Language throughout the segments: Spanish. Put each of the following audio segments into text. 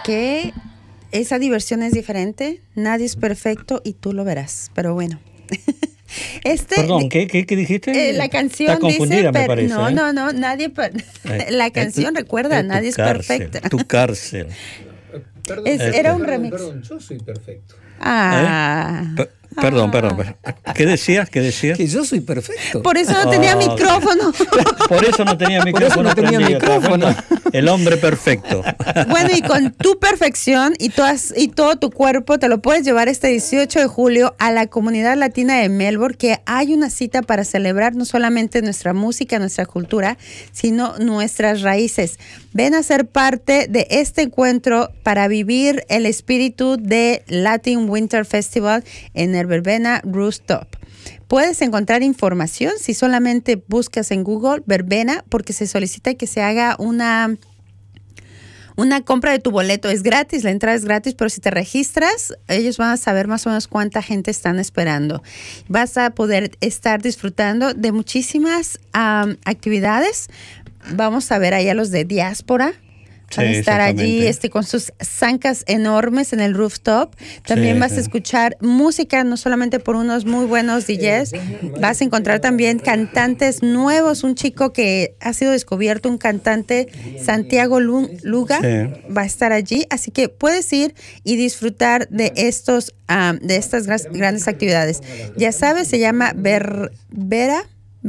que esa diversión es diferente, nadie es perfecto y tú lo verás, pero bueno. Perdón, ¿qué dijiste? La canción está confundida, dice, me parece. No, nadie, la canción recuerda, nadie es perfecto. Tu cárcel. Era un remix. Perdón, yo soy perfecto. Perdón. ¿Qué decías? Que yo soy perfecto. Por eso no tenía micrófono. Por eso no tenía micrófono. El hombre perfecto. Bueno, y con tu perfección y todo tu cuerpo te lo puedes llevar este 18 de julio a la comunidad latina de Melbourne, que hay una cita para celebrar no solamente nuestra música, nuestra cultura, sino nuestras raíces. Ven a ser parte de este encuentro para vivir el espíritu de Latin Winter Festival en el Verbena Rooftop. Puedes encontrar información si solamente buscas en Google Verbena, porque se solicita que se haga una compra de tu boleto. Es gratis, la entrada es gratis, pero si te registras, ellos van a saber más o menos cuánta gente están esperando. Vas a poder estar disfrutando de muchísimas actividades. Vamos a ver allá los de diáspora. Van a estar allí con sus zancas enormes en el rooftop. También vas a escuchar música, no solamente por unos muy buenos DJs. Vas a encontrar también cantantes nuevos. Un chico que ha sido descubierto, un cantante, Santiago Luga, va a estar allí. Así que puedes ir y disfrutar de estas grandes actividades. Ya sabes, se llama Verbena.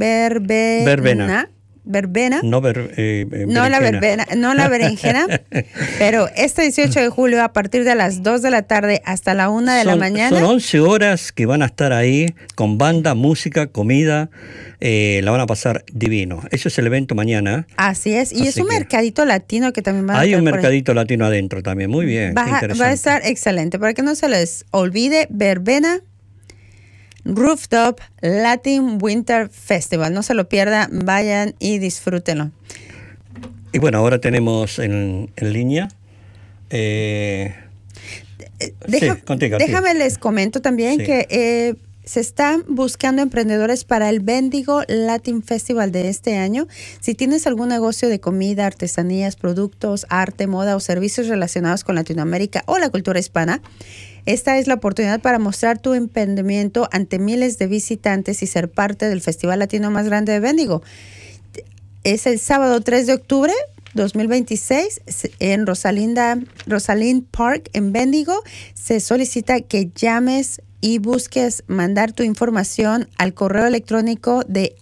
No la verbena, no la berenjena, pero este 18 de julio a partir de las 2 de la tarde hasta la 1 de la mañana. Son 11 horas que van a estar ahí con banda, música, comida, la van a pasar divino. Eso es el evento mañana. Así es, y es un mercadito latino que también va a hay un mercadito latino adentro también, muy bien. Va a estar excelente, para que no se les olvide, Verbena Rooftop Latin Winter Festival. No se lo pierdan, vayan y disfrútenlo. Y bueno, ahora tenemos en línea. Déjame les comento también que se están buscando emprendedores para el Bendigo Latin Festival de este año. Si tienes algún negocio de comida, artesanías, productos, arte, moda o servicios relacionados con Latinoamérica o la cultura hispana, esta es la oportunidad para mostrar tu emprendimiento ante miles de visitantes y ser parte del festival latino más grande de Bendigo. Es el sábado 3 de octubre 2026 en Rosalind Park en Bendigo. Se solicita que llames y busques mandar tu información al correo electrónico de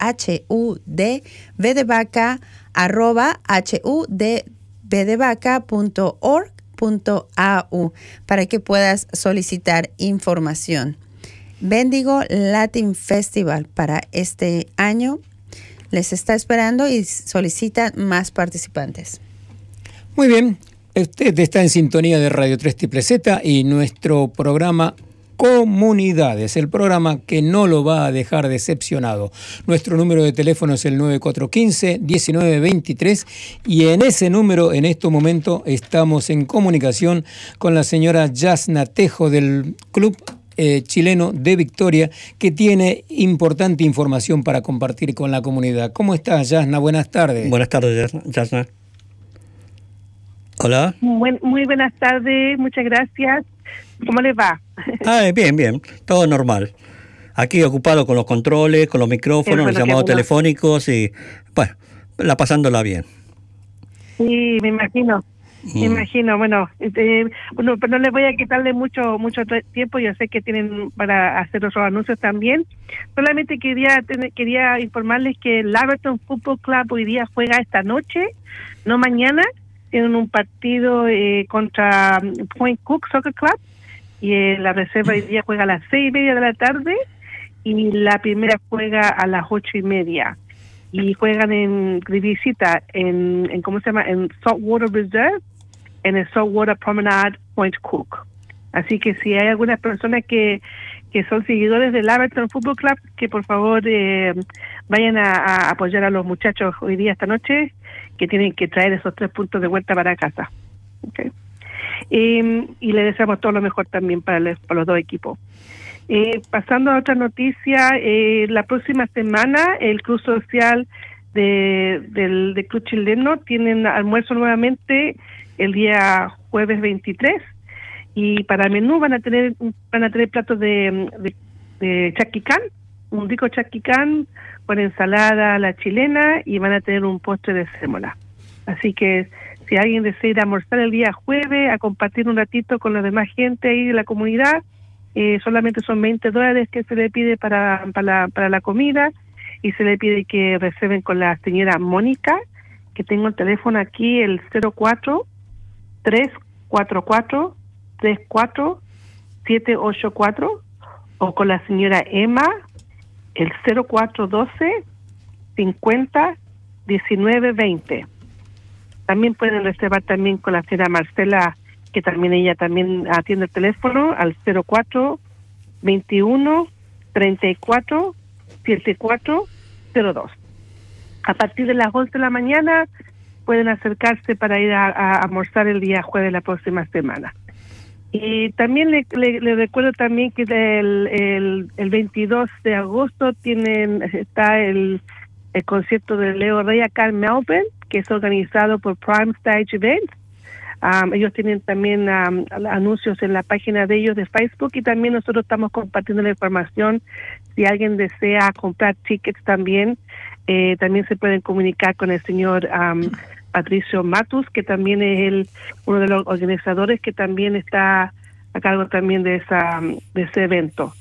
hudbdevaca@hudbdevaca.org.au para que puedas solicitar información. Bendigo Latin Festival para este año les está esperando y solicitan más participantes. Muy bien, usted está en sintonía de Radio 3 Triple Z y nuestro programa Comunidades, el programa que no lo va a dejar decepcionado. Nuestro número de teléfono es el 9415-1923 y en ese número, en este momento, estamos en comunicación con la señora Yasna Tejo del Club Chileno de Victoria, que tiene importante información para compartir con la comunidad. ¿Cómo estás, Yasna? Buenas tardes. Buenas tardes, Yasna. Hola. Muy buenas tardes, muchas gracias. ¿Cómo les va? Bien, todo normal. Aquí ocupado con los controles, con los micrófonos, los llamados telefónicos y, bueno, pasándola bien. Sí, me imagino. Bueno, pero no les voy a quitarle mucho tiempo. Yo sé que tienen para hacer otros anuncios también. Solamente quería informarles que el Laverton Football Club hoy día juega esta noche, no mañana. Tienen un partido contra Point Cook Soccer Club y la reserva hoy día juega a las 6:30 de la tarde y la primera juega a las 8:30 y juegan de visita en ¿cómo se llama? En Saltwater Reserve, en el Saltwater Promenade Point Cook. Así que si hay algunas personas que son seguidores del Laverton Football Club, que por favor vayan a apoyar a los muchachos hoy día, esta noche, que tienen que traer esos 3 puntos de vuelta para casa. Okay. Y le deseamos todo lo mejor también para los dos equipos. Pasando a otra noticia, la próxima semana el Club Social del Club Chileno tienen almuerzo nuevamente el día jueves 23. Y para menú van a tener platos de chaquicán, un rico chaquicán con ensalada a la chilena, y van a tener un postre de sémola. Así que si alguien desea ir a almorzar el día jueves, a compartir un ratito con la demás gente ahí de la comunidad, solamente son $20 que se le pide para la comida, y se le pide que reserven con la señora Mónica, que tengo el teléfono aquí, el 04-344-34784, o con la señora Emma, el 0412-50-1920. También pueden reservar también con la señora Marcela, que también ella también atiende el teléfono, al 04-21-34-7402. A partir de las 11 de la mañana pueden acercarse para ir a almorzar el día jueves la próxima semana. Y también le recuerdo también que el 22 de agosto está el concierto de Leo Rey acá en Melbourne, que es organizado por Prime Stage Events. Ellos tienen también anuncios en la página de ellos de Facebook, y también nosotros estamos compartiendo la información. Si alguien desea comprar tickets también se pueden comunicar con el señor Patricio Matus, que también es uno de los organizadores, que también está a cargo también de ese evento.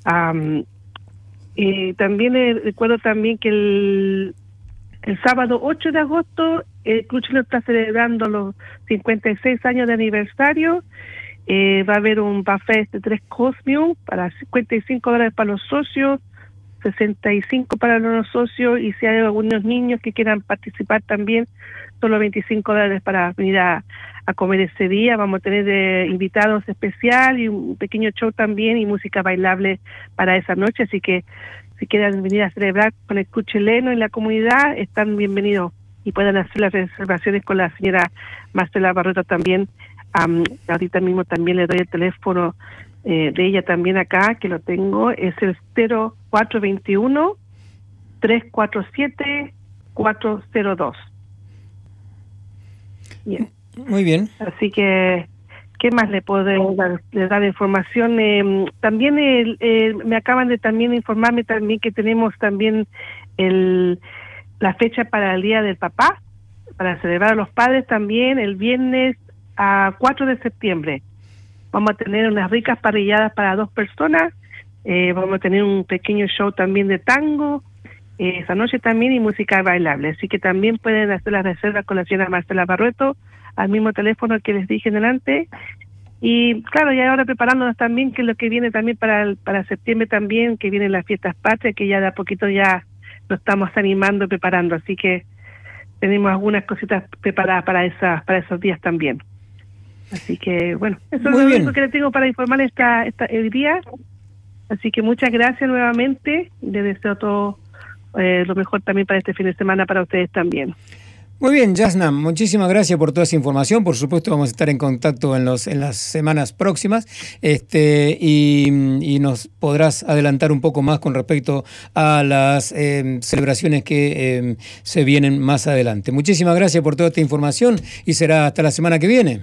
Y también recuerdo también que el sábado 8 de agosto el Club Chileno está celebrando los 56 años de aniversario. Va a haber un buffet de 3 course para $55 para los socios, 65 para los no socios, y si hay algunos niños que quieran participar también, solo $25 para venir a comer ese día. Vamos a tener invitados especial y un pequeño show también, y música bailable para esa noche. Así que si quieren venir a celebrar con el Club Chileno en la comunidad, están bienvenidos, y pueden hacer las reservaciones con la señora Marcela Barreto también. Ahorita mismo también le doy el teléfono de ella también acá, que lo tengo, es el 0421-347-402. Bien. Muy bien. Así que, ¿qué más le puedo dar información? También me acaban de también informarme también que tenemos también la fecha para el Día del Papá, para celebrar a los padres también, el viernes a 4 de septiembre. Vamos a tener unas ricas parrilladas para 2 personas, vamos a tener un pequeño show también de tango, esa noche también, y música bailable. Así que también pueden hacer las reservas con la señora Marcela Barreto, al mismo teléfono que les dije delante. Y claro, ya ahora preparándonos también, que es lo que viene también para septiembre también, que vienen las fiestas patrias, que ya de a poquito ya lo estamos animando y preparando. Así que tenemos algunas cositas preparadas para esos días también. Así que, bueno, eso es lo único que les tengo para informar el día. Así que muchas gracias nuevamente. Les deseo todo lo mejor también para este fin de semana para ustedes también. Muy bien, Jasna, muchísimas gracias por toda esa información. Por supuesto, vamos a estar en contacto en las semanas próximas, y nos podrás adelantar un poco más con respecto a las celebraciones que se vienen más adelante. Muchísimas gracias por toda esta información, y será hasta la semana que viene.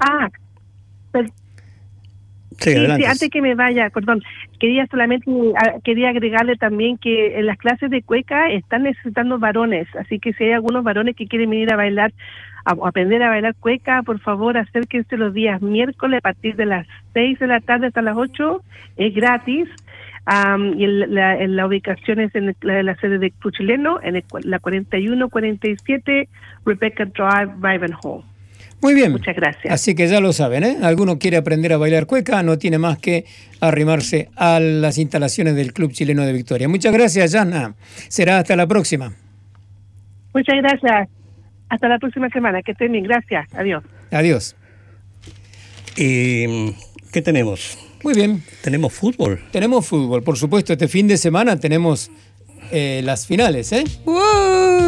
Sí, antes que me vaya, perdón, quería agregarle también que en las clases de cueca están necesitando varones, así que si hay algunos varones que quieren venir a bailar, a aprender a bailar cueca, por favor acérquense los días miércoles a partir de las 6 de la tarde hasta las 8, es gratis. Y la ubicación es en la sede de Club Chileno, en la 4147 Rebecca Drive, Ravenhall. Muy bien. Muchas gracias. Así que ya lo saben, ¿eh? Alguno quiere aprender a bailar cueca, no tiene más que arrimarse a las instalaciones del Club Chileno de Victoria. Muchas gracias, Jasna. Será hasta la próxima. Muchas gracias. Hasta la próxima semana. Que estén bien. Gracias. Adiós. Adiós. ¿Y qué tenemos? Muy bien. ¿Tenemos fútbol? Tenemos fútbol, por supuesto. Este fin de semana tenemos las finales, ¿eh? ¡Wow!